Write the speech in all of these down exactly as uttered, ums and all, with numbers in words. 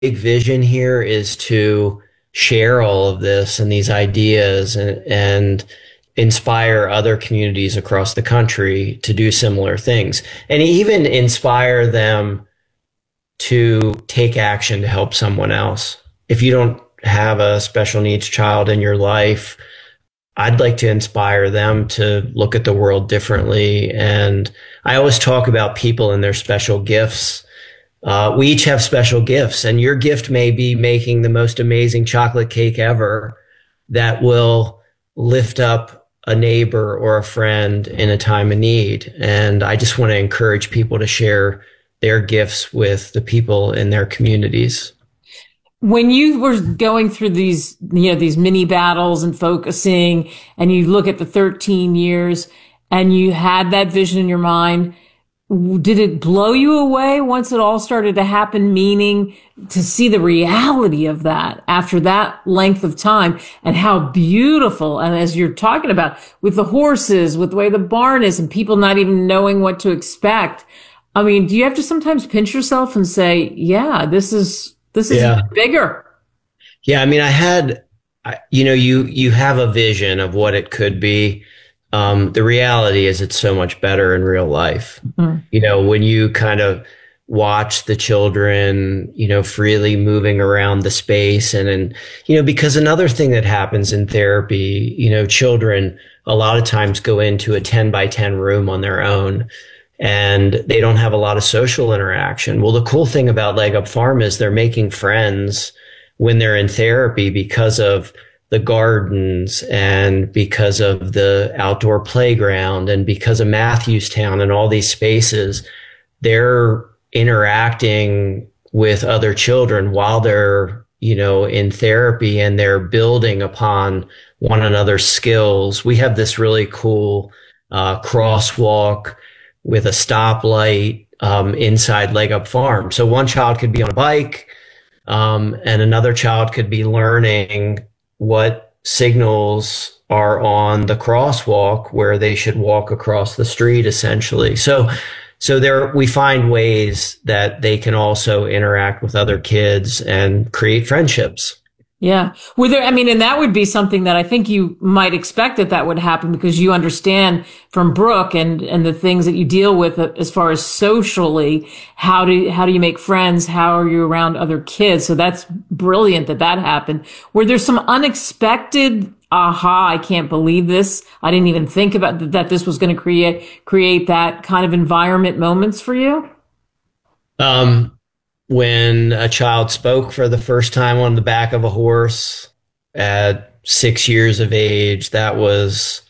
big vision here is to share all of this and these ideas and, and inspire other communities across the country to do similar things and even inspire them to take action to help someone else. If you don't have a special needs child in your life, I'd like to inspire them to look at the world differently. And I always talk about people and their special gifts. Uh, we each have special gifts, and your gift may be making the most amazing chocolate cake ever that will lift up a neighbor or a friend in a time of need. And I just want to encourage people to share their gifts with the people in their communities. When you were going through these, you know, these mini battles and focusing, and you look at the thirteen years and you had that vision in your mind, did it blow you away once it all started to happen? Meaning to see the reality of that after that length of time and how beautiful. And as you're talking about with the horses, with the way the barn is and people not even knowing what to expect. I mean, do you have to sometimes pinch yourself and say, yeah, this is, this is Yeah. bigger? Yeah. I mean, I had, I- you know, you, you have a vision of what it could be. Um, the reality is it's so much better in real life. Mm-hmm. You know, when you kind of watch the children, you know, freely moving around the space and, and, you know, because another thing that happens in therapy, you know, children a lot of times go into a ten by ten room on their own and they don't have a lot of social interaction. Well, the cool thing about Leg Up Farm is they're making friends when they're in therapy because of the gardens and because of the outdoor playground and because of Matthewstown and all these spaces. They're interacting with other children while they're, you know, in therapy, and they're building upon one another's skills. We have this really cool uh, crosswalk with a stoplight um, inside Leg Up Farm. So one child could be on a bike um, and another child could be learning what signals are on the crosswalk where they should walk across the street, essentially. So, so there, we find ways that they can also interact with other kids and create friendships. Yeah. Were there, I mean, and that would be something that I think you might expect that that would happen because you understand from Brooke and, and the things that you deal with as far as socially, how do, how do you make friends? How are you around other kids? So that's brilliant that that happened. Were there some unexpected, aha, I can't believe this. I didn't even think about th- that this was going to create, create that kind of environment moments for you? Um, When a child spoke for the first time on the back of a horse at six years of age, that was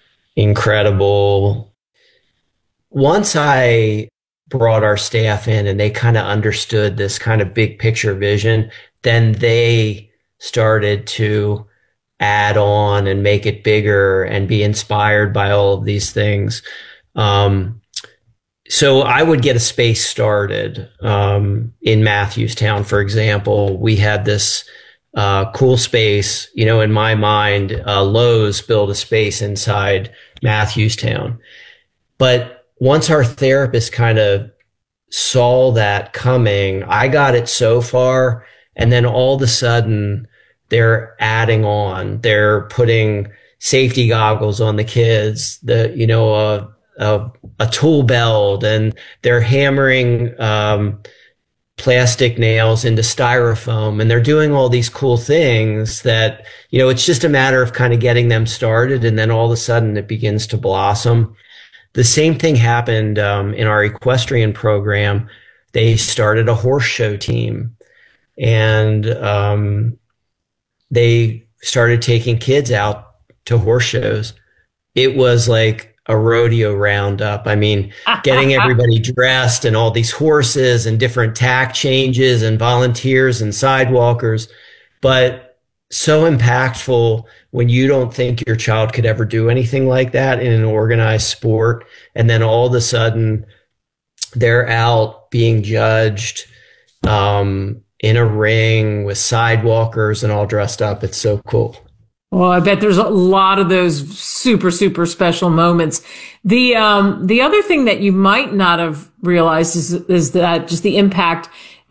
incredible. Once I brought our staff in and they kind of understood this kind of big picture vision, then they started to add on and make it bigger and be inspired by all of these things. Um, So I would get a space started um, in Matthewstown, for example. We had this uh, cool space, you know, in my mind, uh, Lowe's built a space inside Matthewstown. But once our therapist kind of saw that coming, I got it so far. And then all of a sudden they're adding on, they're putting safety goggles on the kids, the, you know, uh, A, a tool belt, and they're hammering um, plastic nails into styrofoam, and they're doing all these cool things that, you know, it's just a matter of kind of getting them started, and then all of a sudden it begins to blossom. The same thing happened um, in our equestrian program. They started a horse show team, and um, they started taking kids out to horse shows. It was like a rodeo roundup. I mean, getting everybody dressed and all these horses and different tack changes and volunteers and sidewalkers, but so impactful when you don't think your child could ever do anything like that in an organized sport. And then all of a sudden they're out being judged um, in a ring with sidewalkers and all dressed up. It's so cool. Well, I bet there's a lot of those super, super special moments. The, um, the other thing that you might not have realized is, is that just the impact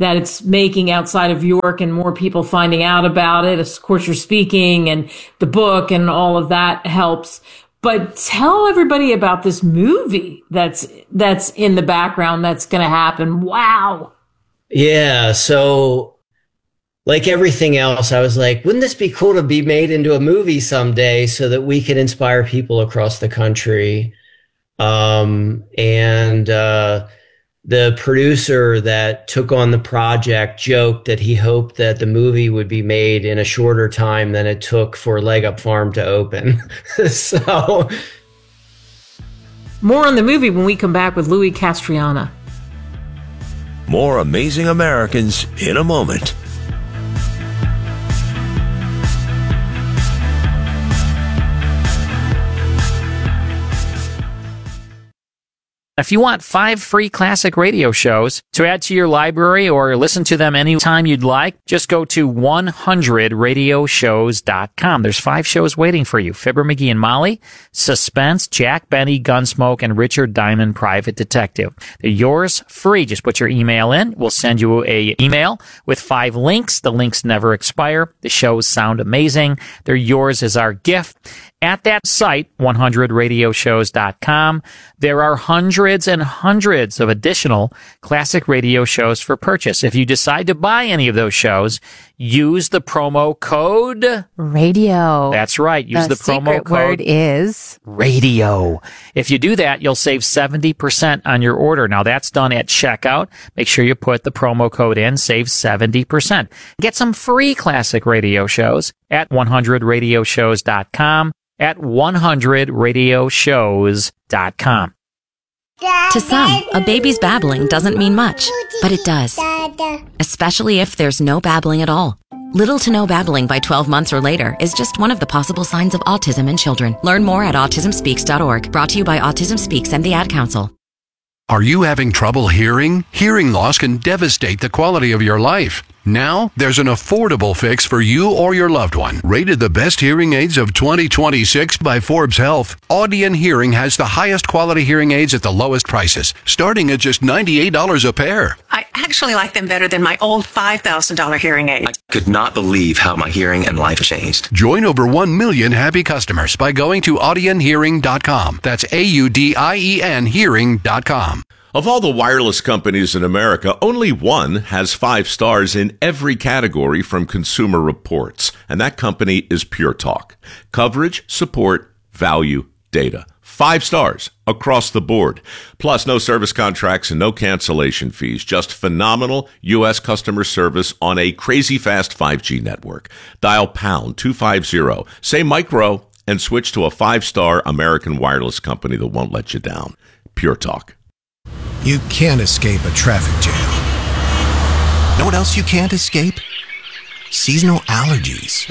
that it's making outside of York and more people finding out about it. Of course, you're speaking and the book and all of that helps. But tell everybody about this movie that's that's in the background that's going to happen. Wow. Yeah. So like everything else, I was like, wouldn't this be cool to be made into a movie someday so that we can inspire people across the country? Um, and uh, the producer that took on the project joked that he hoped that the movie would be made in a shorter time than it took for Leg Up Farm to open. So, more on the movie when we come back with Louis Castriana. More Amazing Americans in a moment. If you want five free classic radio shows to add to your library or listen to them anytime you'd like, just go to one hundred radio shows dot com. There's five shows waiting for you. Fibber McGee and Molly, Suspense, Jack Benny, Gunsmoke, and Richard Diamond, Private Detective. They're yours free. Just put your email in. We'll send you a email with five links. The links never expire. The shows sound amazing. They're yours as our gift. At that site, one hundred radio shows dot com, there are hundreds and hundreds of additional classic radio shows for purchase. If you decide to buy any of those shows, use the promo code radio. That's right. Use the, the promo secret code word is radio. If you do that, you'll save seventy percent on your order. Now that's done at checkout. Make sure you put the promo code in, save seventy percent. Get some free classic radio shows at one hundred radio shows dot com. At one hundred radio shows dot com. To some, a baby's babbling doesn't mean much, but it does. Especially if there's no babbling at all. Little to no babbling by twelve months or later is just one of the possible signs of autism in children. Learn more at autism speaks dot org. Brought to you by Autism Speaks and the Ad Council. Are you having trouble hearing? Hearing loss can devastate the quality of your life. Now, there's an affordable fix for you or your loved one. Rated the best hearing aids of twenty twenty-six by Forbes Health, Audien Hearing has the highest quality hearing aids at the lowest prices, starting at just ninety-eight dollars a pair. I actually like them better than my old five thousand dollars hearing aid. I could not believe how my hearing and life changed. Join over one million happy customers by going to audien hearing dot com. That's A U D I E N hearing dot com. Of all the wireless companies in America, only one has five stars in every category from Consumer Reports, and that company is Pure Talk. Coverage, support, value, data. Five stars across the board. Plus, no service contracts and no cancellation fees. Just phenomenal U S customer service on a crazy fast five G network. Dial pound two fifty, say micro, and switch to a five-star American wireless company that won't let you down. Pure Talk. You can't escape a traffic jam. Know what else you can't escape? Seasonal allergies.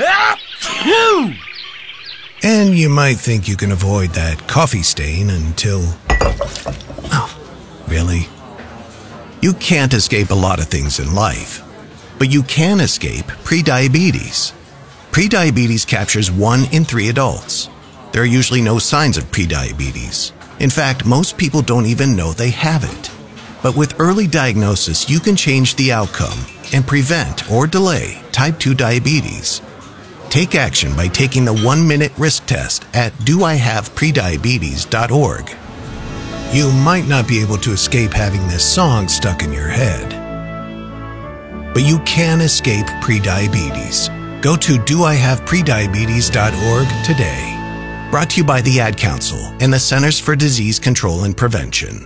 And you might think you can avoid that coffee stain until... Oh, really? You can't escape a lot of things in life, but you can escape prediabetes. Prediabetes captures one in three adults. There are usually no signs of prediabetes. In fact, most people don't even know they have it. But with early diagnosis, you can change the outcome and prevent or delay type two diabetes. Take action by taking the one-minute risk test at do I have prediabetes dot org. You might not be able to escape having this song stuck in your head, but you can escape prediabetes. Go to do I have prediabetes dot org today. Brought to you by the Ad Council and the Centers for Disease Control and Prevention.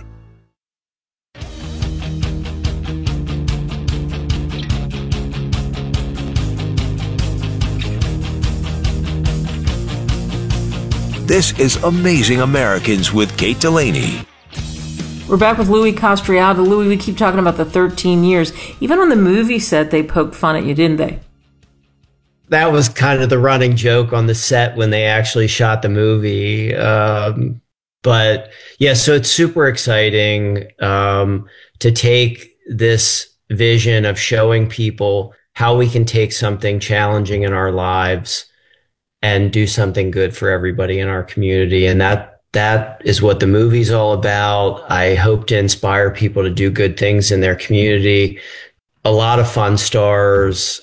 This is Amazing Americans with Kate Delaney. We're back with Louis Castriata. Louis, we keep talking about the thirteen years. Even on the movie set, they poked fun at you, didn't they? That was kind of the running joke on the set when they actually shot the movie. Um, but yeah, so it's super exciting um, to take this vision of showing people how we can take something challenging in our lives and do something good for everybody in our community. And that that is what the movie's all about. I hope to inspire people to do good things in their community. a lot of fun stars